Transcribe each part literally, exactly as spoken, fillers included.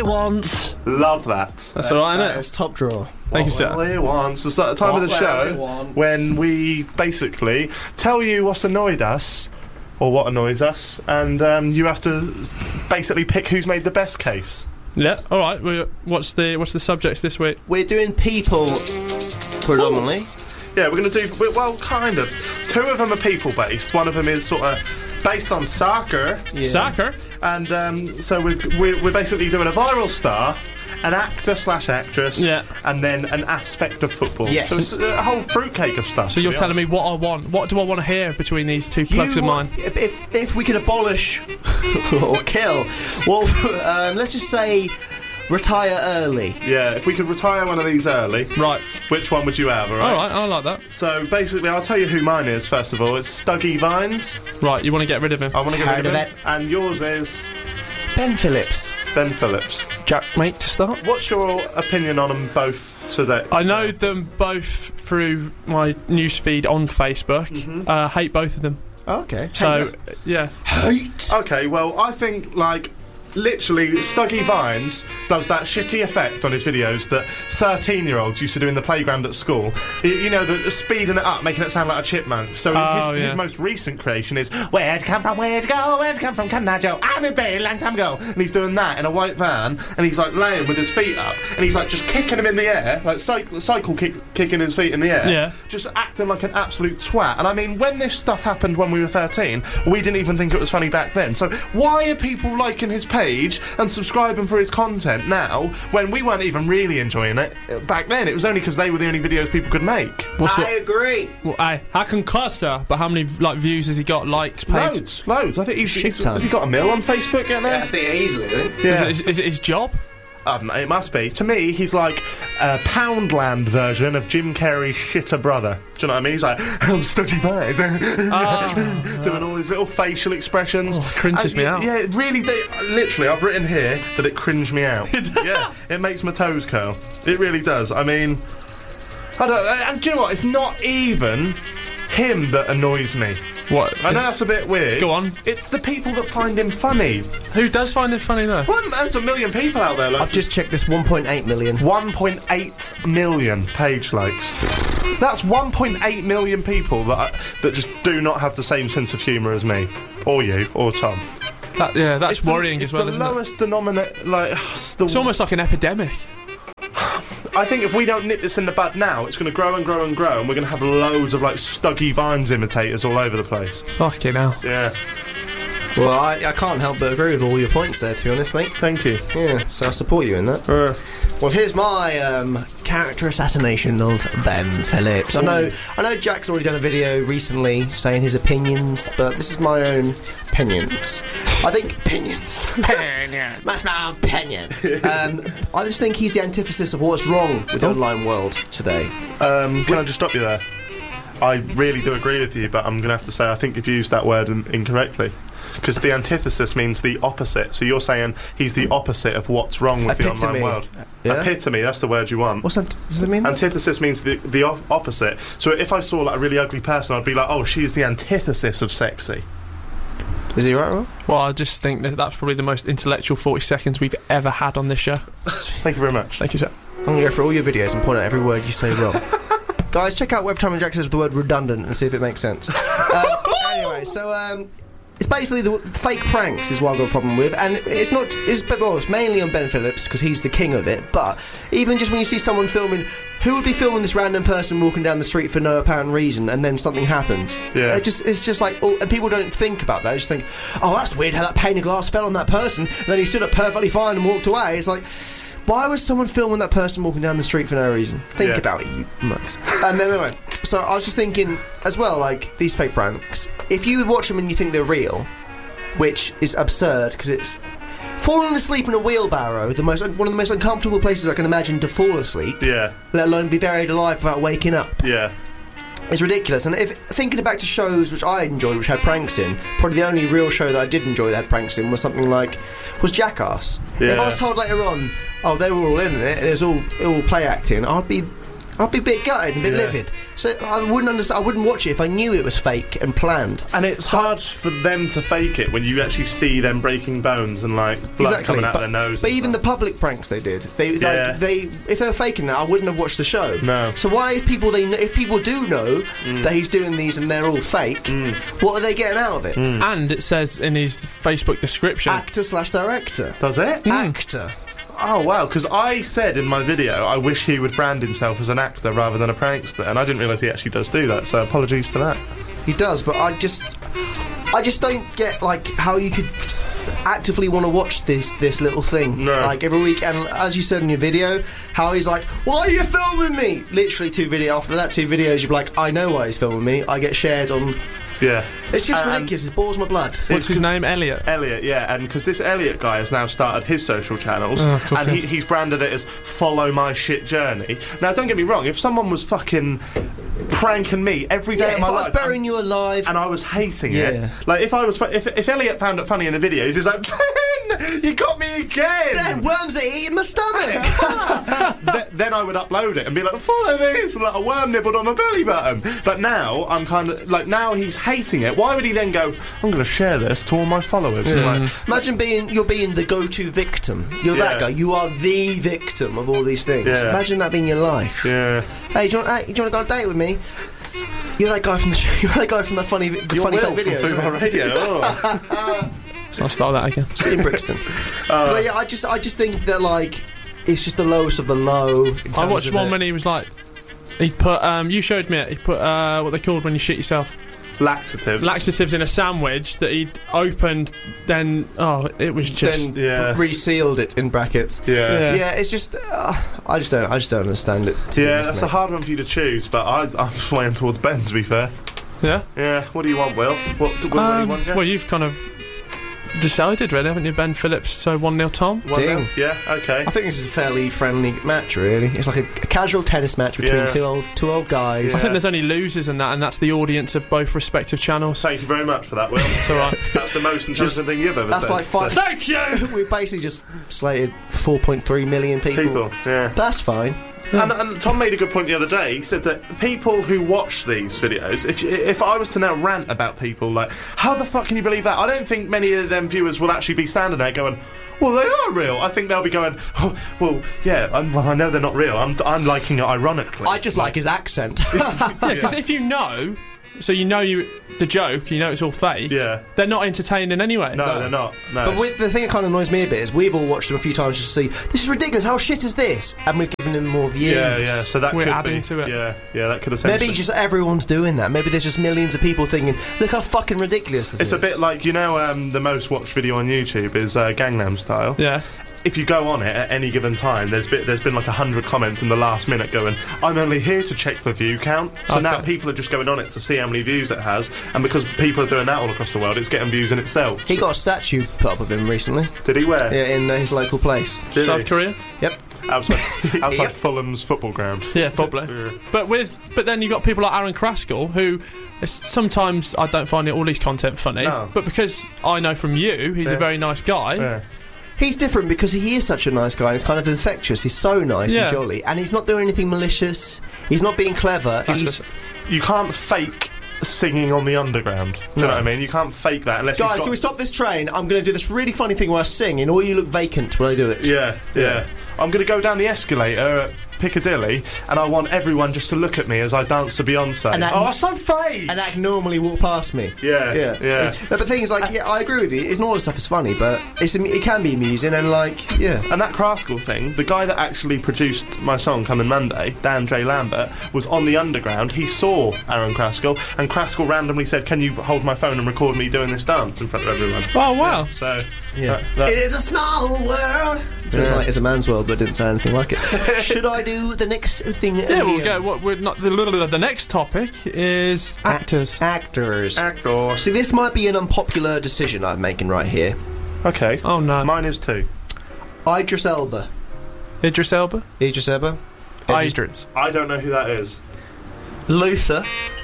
wants. Love that. That's alright, isn't That it? is top drawer. Thank you, sir. What he wants. It's like the time What of the he show wants. when we basically tell you what's annoyed us or what annoys us, and um, you have to basically pick who's made the best case. Yeah, alright. Well, what's the what's the subjects this week? We're doing people predominantly. Yeah, we're going to do, well, kind of. Two of them are people-based. One of them is sort of based on soccer. Yeah. Soccer? And um, so we've, we're, we're basically doing a viral star, an actor slash actress, Yeah. and then an aspect of football. Yes. So it's a whole fruitcake of stuff. So you're telling me what I want. What do I want to hear between these two plugs You of want- mine? If if we could abolish or kill, well, um, let's just say retire early. Yeah, if we could retire one of these early, Right. which one would you have, alright? Alright, I like that. So basically, I'll tell you who mine is, first of all. It's Stuggy Vines. Right, you want to get rid of him. I want to get Heard rid of of him. it. And yours is Ben Phillips. Ben Phillips. Jack, mate, to start. What's your opinion on them both today? I know them both through my newsfeed on Facebook. Mm-hmm. Uh, hate both of them. Okay. So, yeah. Hate. Okay, well, I think, like, literally, Stuggy Vines does that shitty effect on his videos that thirteen-year-olds used to do in the playground at school. You, you know, the, the speeding it up, making it sound like a chipmunk. So Oh, his, yeah. his most recent creation is, where'd come from, where'd go, where'd come from, can I Joe? I'm a very long time ago. And he's doing that in a white van, and he's, like, laying with his feet up, and he's, like, just kicking him in the air, like, cycle, cycle kick, kicking his feet in the air. Yeah. Just acting like an absolute twat. And I mean, when this stuff happened when we were thirteen, we didn't even think it was funny back then. So why are people liking his page and subscribing for his content now when we weren't even really enjoying it back then? It was only because they were the only videos people could make. What's I agree. Well, I, I can cuss her, but how many like views has he got? Likes, page? Loads, loads. I think he's, Shit he's ton. has he got a mill on Facebook yet now? Yeah, I think easily. I think. Yeah. Is, it, is it his job? Um, it must be. To me, he's like a Poundland version of Jim Carrey's shitter brother. Do you know what I mean? He's like, I'm Stuggy Vine. Ah. Doing all his little facial expressions. Oh, cringes And me y- out. Yeah, it really, they, literally, I've written here that it cringed me out. Yeah, it makes my toes curl. It really does. I mean, I don't, and do you know what? It's not even him that annoys me. What? I know that's a bit weird. Go on. It's the people that find him funny. Who does find it funny though? Well, there's a million people out there. Like, I've just checked this. one point eight million. one point eight million page likes. That's one point eight million people that I, that just do not have the same sense of humour as me, or you, or Tom. That, yeah, that's It's the- worrying it's as well, the isn't it? lowest denominator. Like, it's the, It's almost like an epidemic. I think if we don't nip this in the bud now, it's going to grow and grow and grow, and we're going to have loads of like Stuggy Vines imitators all over the place. Fucking hell. Yeah, Well, I, I can't help but agree with all your points there, to be honest, mate. thank you. Yeah, so I support you in that. Uh, Well, here's my um, character assassination of Ben Phillips. I know, I know Jack's already done a video recently saying his opinions, but this is my own opinions. I think opinions. That's my opinions. Um, I just think he's the antithesis of what's wrong with the online world today. um, can I just stop you there? I really do agree with you, but I'm going to have to say I think you've used that word in- incorrectly. Because the antithesis means the opposite. So you're saying he's the opposite of what's wrong with Epitome. the online world. Yeah? Epitome, that's the word you want. What's that? Does it mean? that? Antithesis means the, the op- opposite. So if I saw like a really ugly person, I'd be like, oh, she's the antithesis of sexy. Is he right, Rob? Well, I just think that that's probably the most intellectual forty seconds we've ever had on this show. Thank you very much. Thank you, sir. I'm going to go through all your videos and point out every word you say wrong. Guys, check out Webtime and Jack says the word redundant and see if it makes sense. uh, anyway, so um, it's basically the fake pranks is what I've got a problem with, and it's not. It's, well, it's mainly on Ben Phillips because he's the king of it. But even just when you see someone filming, who would be filming this random person walking down the street for no apparent reason, and then something happens? Yeah. It just it's just like, oh, and people don't think about that. They just think, oh, that's weird how that pane of glass fell on that person, and then he stood up perfectly fine and walked away. It's like, why was someone filming that person walking down the street for no reason? Think Yeah. about it, you mucks. And then anyway, so I was just thinking as well, like these fake pranks. If you watch them and you think they're real, which is absurd because it's falling asleep in a wheelbarrow, the most one of the most uncomfortable places I can imagine to fall asleep, Yeah, let alone be buried alive without waking up. yeah. It's ridiculous. And if thinking back to shows which I enjoyed, which had pranks in, probably the only real show that I did enjoy that had pranks in was something like was Jackass. Yeah. If I was told later on, oh, they were all in it, and it was all all play acting, I'd be I'd be a bit gutted and a bit Yeah. livid. So I wouldn't understand. I wouldn't watch it if I knew it was fake and planned. And it's hard for them to fake it when you actually see them breaking bones and like blood Exactly, coming out but, of their nose. but and even stuff. the public pranks they did, they Yeah. like they if they were faking that, I wouldn't have watched the show. No. So why, if people they kn- if people do know that he's doing these and they're all fake, what are they getting out of it? And it says in his Facebook description. Actor slash director. Does it? Actor. Oh wow! Because I said in my video, I wish he would brand himself as an actor rather than a prankster, and I didn't realise he actually does do that. So apologies to that. He does, but I just, I just don't get like how you could actively want to watch this this little thing No. like every week. And as you said in your video, how he's like, "Why are you filming me?" Literally two video after that two videos, you'd be like, "I know why he's filming me." I get shared on. Yeah. It's just And- ridiculous. It bores my blood. What's his name? Elliot. Elliot, yeah, and because this Elliot guy has now started his social channels, Oh, of course and he he, he's branded it as "Follow My Shit Journey." Now, don't get me wrong, if someone was fucking pranking me every day Yeah, of if my I was life, burying you alive, and I was hating Yeah. it, like if I was, fu- if if Elliot found it funny in the videos, he's like, "Ben, you got me again." then worms are eating my stomach. Th- then I would upload it and be like, "Follow this," and like a worm nibbled on my belly button. But now I'm kind of like, now he's hating it. Why would he then go, "I'm going to share this to all my followers"? Like, Imagine being you're being the go-to victim. You're Yeah. that guy. You are the victim of all these things. Yeah. Imagine that being your life. yeah. Hey, do you want? Hey, do you want to go on a date with me? You're that guy from the. You're that guy from the funny, the You're funny Will fake from videos. Food Bar right? Radio. Oh. So I'll start that again. in Brixton. Uh, but yeah, I just, I just think that like it's just the lowest of the low. in I terms watched of one it. when he was like, he put, um, you showed me it, he put, uh, what they called when you shit yourself. Laxatives. Laxatives in a sandwich that he'd opened, then, oh, it was just... Then Yeah. resealed it in brackets. Yeah. Yeah. Yeah, it's just uh, I just don't I just don't understand it. to be Yeah, honest, that's mate. a hard one for you to choose, but I, I'm swaying towards Ben, to be fair. Yeah? Yeah, what do you want, Will? What, what, what do you Um, want, Jeff? well, you've kind of decided, really, haven't you, Ben Phillips? So one nil Tom. One Ding. nil? Yeah, okay. I think this is a fairly friendly match, really. It's like a, a casual tennis match between Yeah. two old two old guys. I Yeah. think there's only losers in that, and that's the audience of both respective channels. Thank you very much for that, Will. It's alright. That's the most intelligent thing you've ever That's said. like five. so- Thank you! We basically just slated four point three million people. People, yeah. That's fine. And, and Tom made a good point the other day. He said that people who watch these videos, if if I was to now rant about people like, how the fuck can you believe that? I don't think many of them viewers will actually be standing there going, well, they are real. I think they'll be going, oh, well, yeah, I'm, well, I know they're not real. I'm, I'm liking it ironically. I just like his accent. Yeah, because if you know, so you know you the joke, you know it's all fake, Yeah. they're not entertaining anyway. No, they're not. No. But with the thing that kind of annoys me a bit is we've all watched them a few times just to see this is ridiculous. How shit is this? And we've given them more views. yeah, yeah. So that We're could adding be, to it. Yeah, yeah. That could essentially. Maybe just everyone's doing that. Maybe there's just millions of people thinking, look how fucking ridiculous this It's is. a bit like, you know, um, the most watched video on YouTube is uh, Gangnam Style. Yeah. If you go on it at any given time, there's been, there's been like a hundred comments in the last minute going, I'm only here to check the view count. So Okay. now people are just going on it to see how many views it has, and because people are doing that all across the world, it's getting views in itself. He got a statue put up of him recently. Did he wear? Yeah, in uh, his local place. Did South he? Korea. Yep. Outside, outside Yep. Fulham's football ground. Yeah, probably. Yeah. But with but then you got people like Aaron Kraskell who it's, sometimes I don't find it, all his content funny. No. But because I know from you, he's Yeah. a very nice guy. Yeah. He's different because he is such a nice guy and he's kind of infectious. He's so nice Yeah. and jolly. And he's not doing anything malicious. He's not being clever. That's He's, the- you can't fake singing on the underground. Do you No. know what I mean? You can't fake that unless guys, he's got... can we stop this train? I'm going to do this really funny thing where I sing and all you look vacant when I do it. Yeah, yeah. I'm going to go down the escalator at Piccadilly and I want everyone just to look at me as I dance to Beyonce. And that- oh, that's so fake! And that can normally walk past me. Yeah, Yeah, yeah. But the thing is, like, yeah, I agree with you. It's not all the stuff is funny, but it's am- it can be amusing and like, yeah. And that Kraskell thing, the guy that actually produced my song Coming Monday, Dan J. Lambert, was on the underground. He saw Aaron Kraskell, and Kraskell randomly said, can you hold my phone and record me doing this dance in front of everyone? Oh wow. So, Yeah. that- that- It is a small world. It's Yeah. like it's a man's world, but didn't say anything like it. Should I do the next thing? Yeah, we'll here? go. What we're not the little the next topic is actors. Actors. Actor. See, this might be an unpopular decision I'm making right here. Okay. Oh no. Mine is too. Idris Elba. Idris Elba. Idris Elba. Idris. I don't know who that is. Luther.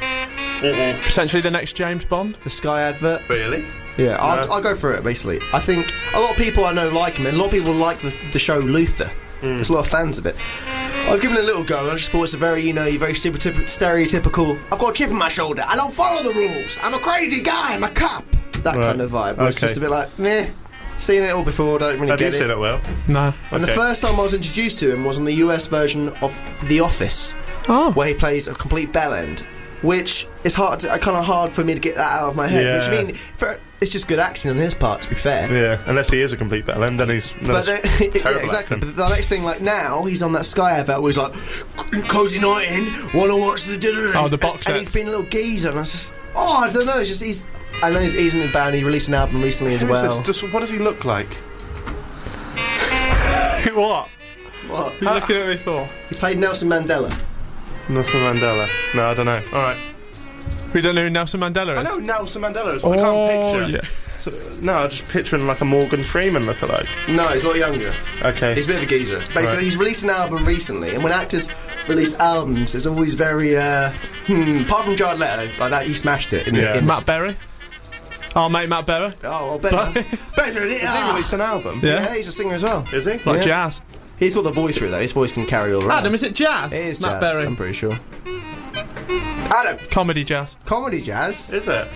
Uh-uh. Potentially the next James Bond. The Sky advert. Really? Yeah, I'll, No. I'll go through it basically. I think a lot of people I know like him, and a lot of people like the, the show Luther. There's a lot of fans of it. I've given it a little go, and I just thought it's a very, you know, you're very stereotyp- stereotypical. I've got a chip on my shoulder. I don't follow the rules. I'm a crazy guy. I'm a cop. That Right. kind of vibe. Where It's Okay. just a bit like, meh. Seen it all before. Don't really Have you get seen it. it, Will? No. And the Okay. first time I was introduced to him was on the U S version of The Office, Oh. where he plays a complete bellend, which is hard, to, kind of hard for me to get that out of my head. Yeah. Which I mean, for, it's just good acting on his part, to be fair. Yeah, unless he is a complete bellend, then he's But that's then, terrible yeah, exactly. acting. But the next thing, like now, he's on that Sky advert where he's like, "Cozy night in, wanna watch the dinner?" Oh, the box and sets. he's been a little geezer, and I was just, oh, I don't know. It's just he's. I know he's, he's in the band. He released an album recently as Who is well. this? Just, what does he look like? What? What? Who are you looking at me for? He played Nelson Mandela. Nelson Mandela. No, I don't know. All right. We don't know who Nelson Mandela I is. know Nelson Mandela is, but I Oh, can't picture. yeah. So, no, I'm just picturing like a Morgan Freeman lookalike. No, he's a lot younger. Okay. He's a bit of a geezer. Basically, Right. he's released an album recently, and when actors release albums, it's always very, uh, hmm, apart from Jared Leto, like that, he smashed it. In Yeah. the, in Matt Berry. Oh, mate, Matt Berry. the, oh, well, better. better, is it? Has he released an album? Yeah. Yeah, he's a singer as well. Is he? Like Yeah. jazz. He's got the voice for it, though. His voice can carry all around. Adam, is it jazz? It is Matt jazz, Berry. I'm pretty sure. Adam, Comedy jazz. comedy jazz. Is it?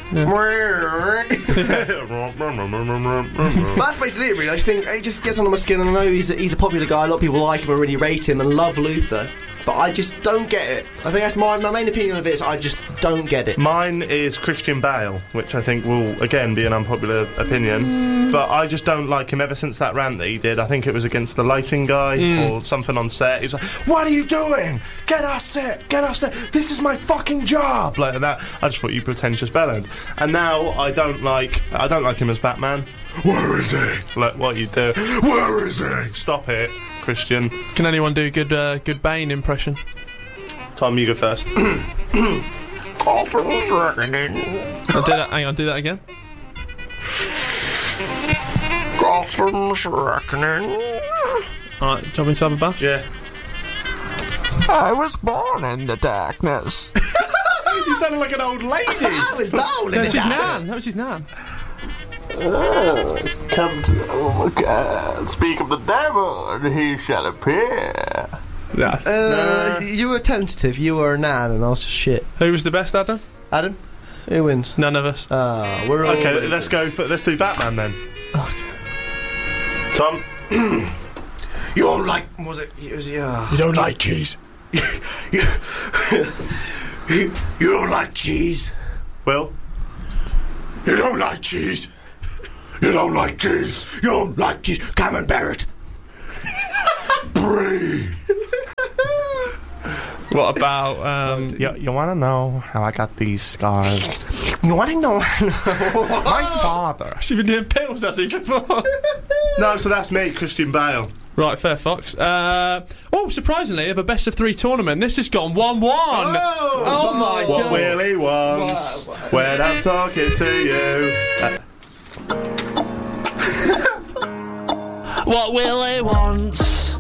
That's basically it, really. I just think he just gets under my skin, and I know he's a, he's a popular guy. A lot of people like him and really rate him and love Luther, but I just don't get it. I think that's my, my main opinion of it is I just don't get it. Mine is Christian Bale, which I think will again be an unpopular opinion, but I just don't like him ever since that rant that he did. I think it was against the lighting guy or something on set. He was like, "What are you doing? Get us set, get us set. This is my fucking job." Like that. I just thought you pretentious bellend, and now I don't like. I don't like him as Batman. Where is he? Like what you do? Where is he? Stop it, Christian. Can anyone do a good, uh, good Bane impression? Tom, you go first. Oh, for a second. I'll do that. Hang on, do that again. Alright, do you want me to have a bash? Yeah. I was born in the darkness. You sounded like an old lady. I was bowling. That was his nan. That was his nan. Come to oh God, speak of the devil, and he shall appear. Yeah. Uh, you were tentative. You were a nan, and I was just shit. Who was the best, Adam? Adam, who wins? None of us. Ah, we're all Okay, losers. let's go for let's do Batman then. Tom, You don't like? Was it? It was yeah. You don't like cheese? you, you, you don't like cheese. Will. You don't like cheese? You don't like cheese? You don't like cheese. Cameron Barrett. Breathe. What about, um... You, you want to know how I got these scars? You want to know? My father. Has he been doing pills, has he, before? No, so that's me, Christian Bale. Right, fair fox. Uh, oh, surprisingly, of a best of three tournament, this has gone one one. Oh, Oh my What god. Willie wants when I'm talking to you. Uh, What Willie wants.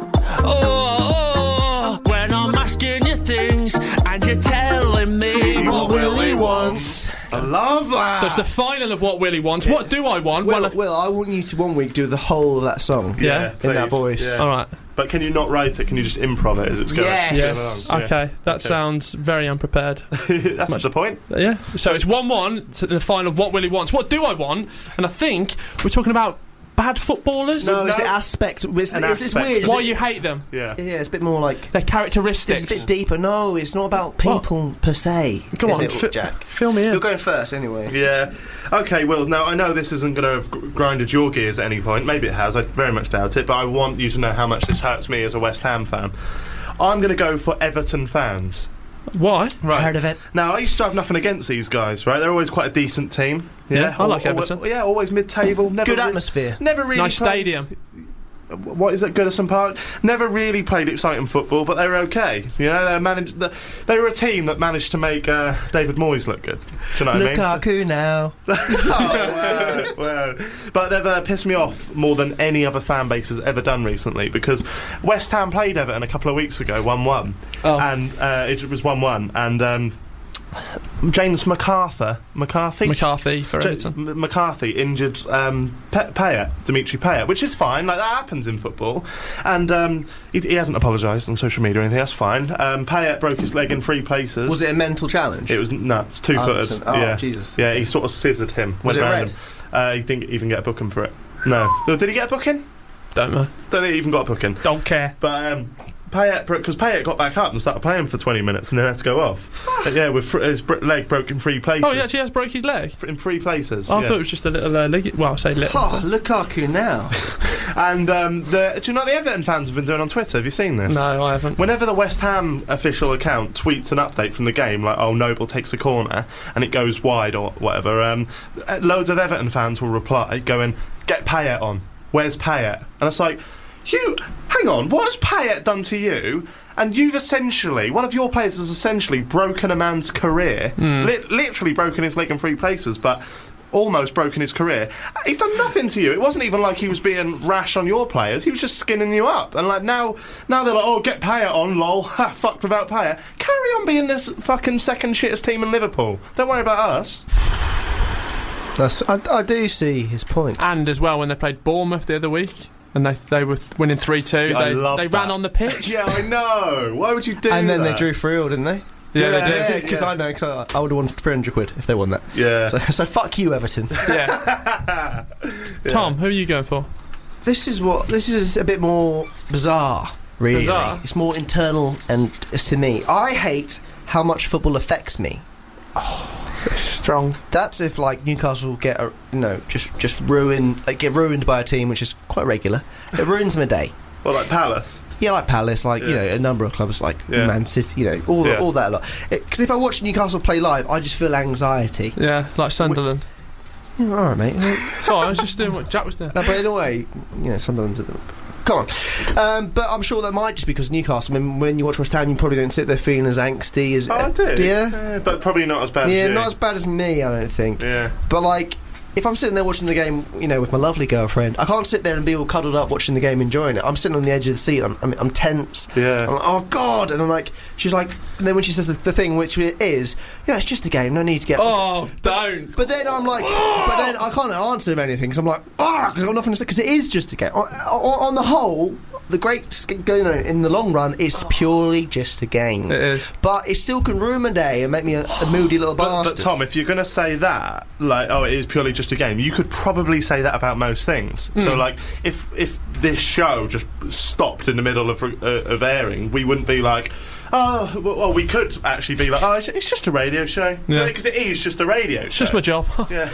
Oh, oh, when I'm asking you things and you're telling me what Willie wants. I love that. So it's the final of What Willie Wants. What do I want? Well, Well, well, I want you to one week do the whole of that song. Yeah, in that please. voice. Yeah. all right. But can you not write it? Can you just improv it as it's going? Yes. Yes. Going along? Yeah. Okay, that Okay. sounds very unprepared. That's the point. Yeah. So it's one one to the final of What Willie Wants. What do I want? And I think we're talking about bad footballers. No, it's No. the aspect. It's, An it's, it's aspect. weird. Why It's you hate them? Yeah. yeah, it's a bit more like. Their It's characteristics. a bit deeper. No, it's not about people per se. Come is on, it, fi- Jack. fill me in. You're going first anyway. Yeah. Okay, Will, now I know this isn't going to have gr- grinded your gears at any point. Maybe it has. I very much doubt it. But I want you to know how much this hurts me as a West Ham fan. I'm going to go for Everton fans. Why? Right. Heard of it? Now, I used to have nothing against these guys, right? They're always quite a decent team. Yeah, I like Al- al- Everton. Yeah, always mid-table. Never Good re- atmosphere. Never really Nice played- stadium. What is it, Goodison Park? Never really played exciting football, but they were okay. You know, they managed. The, they were a team that managed to make uh, David Moyes look good. Do you know what I mean? Lukaku now. Oh, wow, wow. But they've uh, pissed me off more than any other fan base has ever done recently, because West Ham played Everton a couple of weeks ago, one one, Oh. and uh, it was one one, and um, James McArthur, McCarthy, McCarthy for J- Everton. M- McCarthy injured um, Pe- Payet, Dimitri Payet, which is fine. Like that happens in football, and um, he, he hasn't apologised on social media or anything. That's fine. Um, Payet broke his leg in three places. Was it a mental challenge? It was nuts, two footed. Anderson. Oh, yeah, Jesus. Yeah, he sort of scissored him. Was went it round red? him. Uh, he didn't even get a booking for it. No. Did he get a booking? Don't know. Don't think he even got a booking. Don't care. But um, Payet, because Payet got back up and started playing for twenty minutes and then had to go off. But yeah, with fr- his br- leg broke in three places. Oh, he actually has broke his leg. in three places. I yeah. thought it was just a little uh, leg. Well, I say little. Oh, Lukaku now. And um, the, do you know what the Everton fans have been doing on Twitter? Have you seen this? No, I haven't. Whenever the West Ham official account tweets an update from the game, like, oh, Noble takes a corner and it goes wide or whatever, um, loads of Everton fans will reply going, get Payet on. Where's Payet? And it's like, you, hang on, what has Payet done to you? And you've essentially, one of your players has essentially broken a man's career, Mm. li- literally broken his leg in three places, but almost broken his career. He's done nothing to you. It wasn't even like he was being rash on your players. He was just skinning you up. And like now, now they're like, oh, get Payet on, lol. Ha, fucked without Payet. Carry on being this fucking second shittest team in Liverpool. Don't worry about us. That's, I, I do see his point. And as well, when they played Bournemouth the other week, and they they were th- winning three two, Yeah, I they, love they that. ran on the pitch. Yeah, I know. Why would you do that? And then they drew three all, didn't they? Yeah, they did. Yeah. Because I know, because I, I would have won three hundred quid if they won that. Yeah. So, so fuck you, Everton. Yeah. Tom, who are you going for? This is what this is a bit more bizarre, really. Bizarre? It's more internal, and it's to me. I hate how much football affects me. It's strong. That's if like Newcastle get a, you know just just ruined like get ruined by a team which is quite regular. It ruins my day. Well, like Palace. Yeah, like Palace, like you Yeah. know a number of clubs like Yeah. Man City, you know all Yeah. all that a lot. Because if I watch Newcastle play live, I just feel anxiety. Yeah, like Sunderland. Yeah, all right, mate. No, Sorry, I was just doing what Jack was doing. but in a way, you know, Sunderland's. Come on, um, but I'm sure that might just because Newcastle. I mean, when you watch West Ham, you probably don't sit there feeling as angsty as. Oh, I do. Yeah? Yeah, but probably not as bad Yeah, as you. not as bad as me, I don't think. Yeah. But like, if I'm sitting there watching the game, you know, with my lovely girlfriend, I can't sit there and be all cuddled up watching the game, enjoying it. I'm sitting on the edge of the seat. I'm, I'm, I'm tense. Yeah. I'm like, oh God! And I'm like, she's like, and then when she says the, the thing, which it is, you know, it's just a game. No need to get. Oh, don't. But then I'm like, but then I can't answer anything. So I'm like, ah, because I've got nothing to say. Because it is just a game. On, on, on the whole, the great, sk- you know, in the long run, it's purely just a game. It is. But it still can ruin my day and make me a, a moody little But, bastard. but Tom, if you're going to say that, like, oh, it is purely just a game, you could probably say that about most things. So, Hmm. like, if if this show just stopped in the middle of uh, of airing, we wouldn't be like, oh, well, well, we could actually be like, oh, it's, it's just a radio show. Yeah. Because it is just a radio It's show. just my job. Yeah.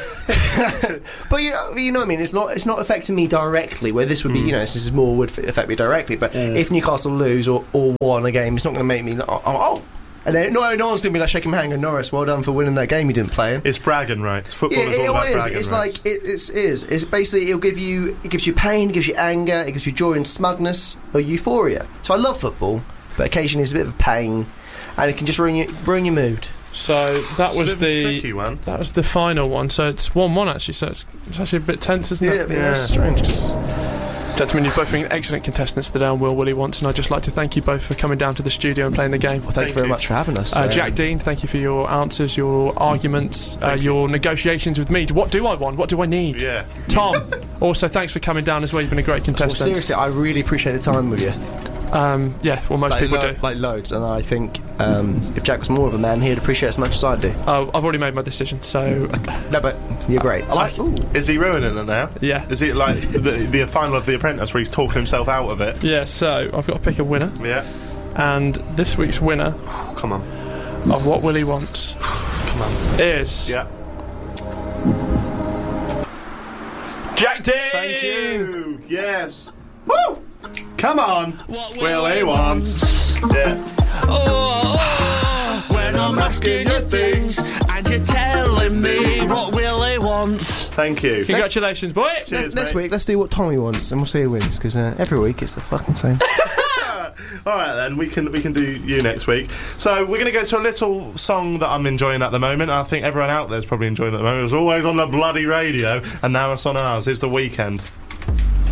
But you know, you know what I mean. It's not. It's not affecting me directly. Where this would be, you know, this is more would f- affect me directly. But if Newcastle lose or, or won a game, it's not going to make me. Oh, oh. And then, no, no one's going to be like shaking my hand and Norris, well done for winning that game you didn't play in. It's bragging rights. Football Yeah, is all it, about it is. bragging It's rights. like it it's, is. It's basically it'll give you it gives you pain, it gives you anger, it gives you joy and smugness or euphoria. So I love football, but occasionally it's a bit of a pain, and it can just ruin your ruin your mood. So that It's a was bit of a the tricky one. that was the final one. So it's one one actually. So it's, it's actually a bit tense, isn't it? Yeah, that's strange. Just Gentlemen, you've both been excellent contestants today on Will Willie Wants, and I'd just like to thank you both for coming down to the studio and playing the game. well, thank, Thank you very you. much for having us. Uh, Um, Jack Dean, thank you for your answers, your arguments, uh, your negotiations with me. What do I want? What do I need? Yeah. Tom, also thanks for coming down as well. You've been a great well, contestant. seriously, I really appreciate the time with you. Um, yeah, well, most like, people lo- do. like loads, and I think um, if Jack was more of a man, he'd appreciate it as much as I do. Oh, I've already made my decision, so No, but you're great. I like. Ooh. Is he ruining it now? yeah. Is it like the, the final of The Apprentice where he's talking himself out of it? Yeah, so I've got to pick a winner, Yeah. and this week's winner Come on. of What Willie Wants Come on. is Yeah. Jack Dean! Thank you. Yes. Woo! Come on. What Willie wants. Yeah. Oh, oh, when I'm asking you things and you're telling me what Willie wants. Thank you. Congratulations, boy! Cheers, Next mate. week, let's do what Tommy wants, and we'll see who wins. Because uh, every week it's the fucking same. All right then, we can we can do you next week. So we're going to go to a little song that I'm enjoying at the moment. I think everyone out there is probably enjoying it at the moment. It was always on the bloody radio, and now it's on ours. It's The Weekend.